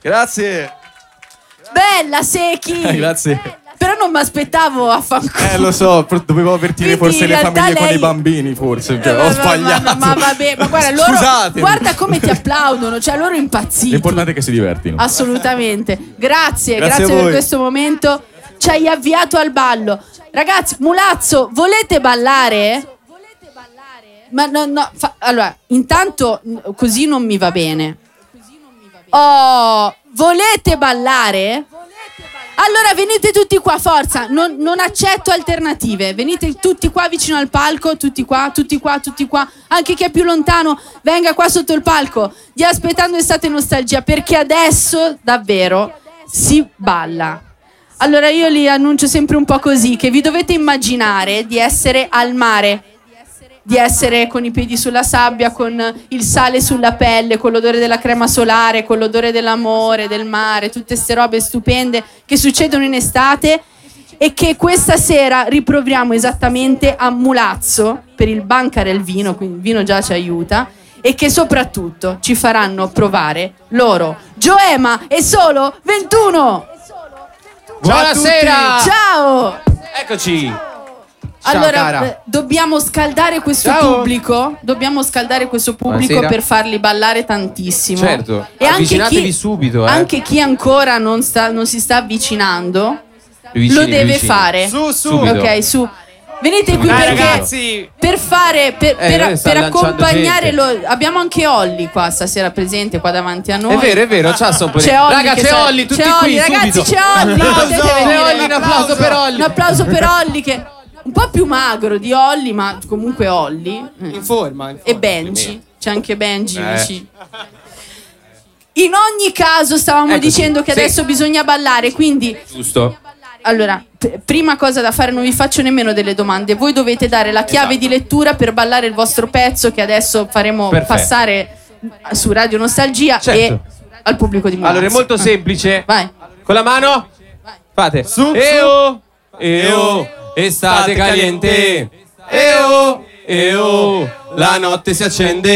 Grazie. Bella, Secchi. Grazie. Però non mi aspettavo a fanculo. Lo so, dovevo avvertire Quindi forse in le realtà famiglie con lei- i bambini, forse. Cioè, ho sbagliato. Ma vabbè, ma guarda, loro Scusate. guarda come ti applaudono, cioè loro impazziti. L'importante è che si divertino. Assolutamente. Grazie Grazie a per voi. questo momento. Ci hai avviato al ballo. Ragazzi, Mulazzo, volete ballare? Ma no, allora, intanto così non mi va bene. Oh, volete ballare? Allora venite tutti qua, forza, non accetto alternative. Venite tutti qua vicino al palco, tutti qua. Anche chi è più lontano, venga qua sotto il palco. Di Aspettando Estate Nostalgia, perché adesso davvero si balla. Allora io li annuncio sempre un po' così, che vi dovete immaginare di essere al mare, di essere con i piedi sulla sabbia, con il sale sulla pelle, con l'odore della crema solare, con l'odore dell'amore, del mare, tutte ste robe stupende che succedono in estate e che questa sera riproviamo esattamente a Mulazzo per il Banca del Vino, quindi il vino già ci aiuta, e che soprattutto ci faranno provare loro, Joema e Solo 21. Buonasera! Ciao! Eccoci! Allora, cara. dobbiamo scaldare questo Ciao. pubblico. Dobbiamo scaldare questo pubblico Buonasera. per farli ballare tantissimo. Certo, E anche avvicinatevi subito, Anche chi ancora non si sta avvicinando Vicini, lo deve vicini. fare. Su, subito. Ok, su. Venite qui Dai, perché ragazzi. per fare per sta lanciando accompagnare gente. abbiamo anche Olli qua stasera presente qua davanti a noi. È vero, c'ha C'è Olli, raga, che c'è Olli, tutti c'è qui, Olli, ragazzi, subito. c'è Olli, potete C'è venire. Olli, un applauso per Olli. Un applauso per Olli, che un po' più magro di Olli, ma comunque Olli. In forma. E Benji, c'è anche Benji Eh. vicino. In ogni caso stavamo Eccoci, dicendo che sì. adesso bisogna ballare, quindi Giusto. allora, prima cosa da fare, non vi faccio nemmeno delle domande. Voi dovete dare la chiave di lettura per ballare il vostro pezzo, che adesso faremo Perfetto. passare su Radio Nostalgia Certo. e al pubblico di Mulazzo. Allora, è molto semplice. Vai. Con la mano fate Su, Eo, estate caliente. Eo, la notte si accende.